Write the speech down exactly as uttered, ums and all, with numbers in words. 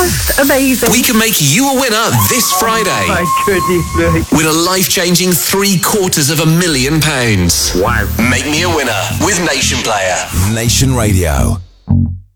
Just amazing. We can make you a winner this Friday. Oh my goodness me. With a life-changing three quarters of a million pounds. Wow. Make me a winner with Nation Player. Nation Radio.